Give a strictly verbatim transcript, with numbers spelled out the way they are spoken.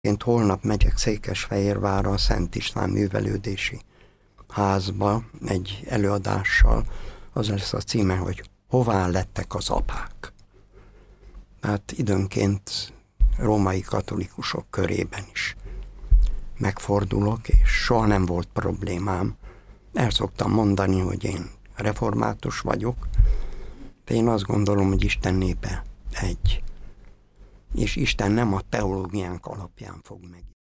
Én holnap megyek Székesfehérvárra a Szent István Művelődési Házba egy előadással. Az lesz a címe, hogy Hová lettek az apák? Hát időnként római katolikusok körében is megfordulok, és soha nem volt problémám. El szoktam mondani, hogy én református vagyok, de én azt gondolom, hogy Isten népe egy. És Isten nem a teológiánk alapján fog meg.